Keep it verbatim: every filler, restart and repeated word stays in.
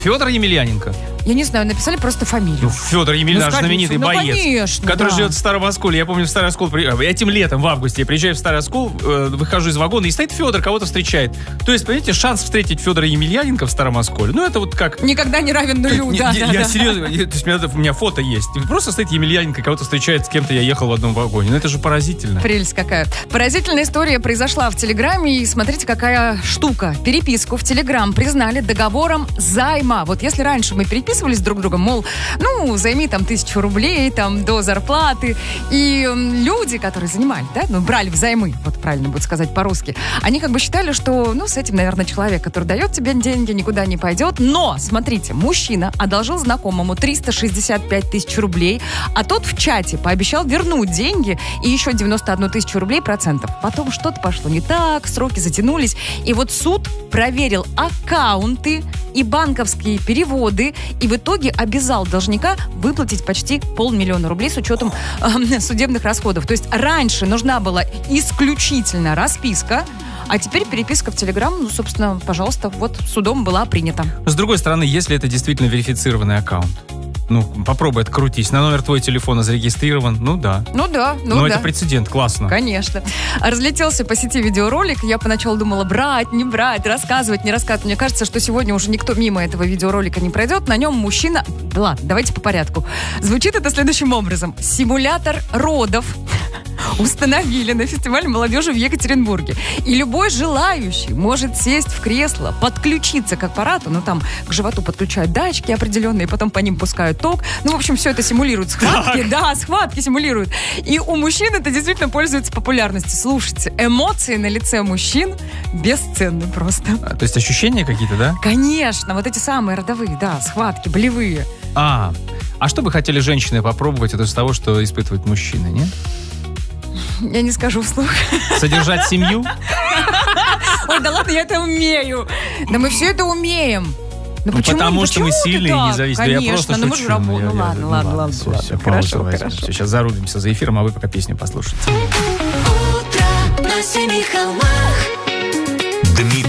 Федор Емельяненко. Я не знаю, написали просто фамилию. Ну, Федор Емельяненко, ну, знаменитый ну, боец, конечно, который да. живет в Старом Осколе. Я помню, в Старый Оскол, этим летом, в августе, я приезжаю в Старый Оскол, э, выхожу из вагона, и стоит Федор, кого-то встречает. То есть, понимаете, шанс встретить Федора Емельяненко в Старом Осколе, ну, это вот как... Никогда не равен нулю, не, да, не, да, Я да. серьезно, я, то есть, у меня, у меня фото есть. Просто стоит Емельяненко, кого-то встречает, с кем-то я ехал в одном вагоне. Ну, это же поразительно. Прелесть какая. Поразительная история произошла в Телеграме, и смотрите, какая штука. Переписку в Телеграм признали договором займа. Вот если раньше мы переписывались друг с другом, мол, ну, займи там тысячу рублей, там, до зарплаты. И м, люди, которые занимали, да, ну, брали взаймы, вот правильно будет сказать по-русски, они как бы считали, что, ну, с этим, наверное, человек, который дает тебе деньги, никуда не пойдет. Но, смотрите, мужчина одолжил знакомому триста шестьдесят пять тысяч рублей, а тот в чате пообещал вернуть деньги и еще девяносто одну тысячу рублей процентов. Потом что-то пошло не так, сроки затянулись, и вот суд проверил аккаунты и банковские переводы, и в итоге обязал должника выплатить почти полмиллиона рублей с учетом э, судебных расходов. То есть раньше нужна была исключительно расписка, а теперь переписка в Телеграм, ну, собственно, пожалуйста, вот судом была принята. С другой стороны, если это действительно верифицированный аккаунт, ну, попробуй открутись. На номер твоего телефона зарегистрирован. Ну, да. Ну, да. Ну, Но да. это прецедент. Классно. Конечно. Разлетелся по сети видеоролик. Я поначалу думала, брать, не брать, рассказывать, не рассказывать. Мне кажется, что сегодня уже никто мимо этого видеоролика не пройдет. На нем мужчина... Да ладно, давайте по порядку. Звучит это следующим образом. Симулятор родов установили на фестивале молодежи в Екатеринбурге. И любой желающий может сесть в кресло, подключиться к аппарату, ну там к животу подключают датчики определенные, потом по ним пускают ток. Ну, в общем, все это симулирует схватки. Так. Да, схватки симулируют. И у мужчин это действительно пользуется популярностью. Слушайте, эмоции на лице мужчин бесценны просто. А, то есть ощущения какие-то, да? Конечно, вот эти самые родовые, да, схватки, болевые. А, а что бы хотели женщины попробовать, это из того, что испытывают мужчины, не? Я не скажу вслух. Содержать семью? Ой, да ладно, я это умею. Да мы все это умеем. Ну, ну почему, потому что мы сильные и независимые. Конечно, я просто ну, шучу. Мы работ... я, ну, я, ладно, ну, ладно, ладно. Все, ладно. все, Хорошо, паузу хорошо. Все, сейчас зарубимся за эфиром, а вы пока песню послушайте. Утро на семи холмах.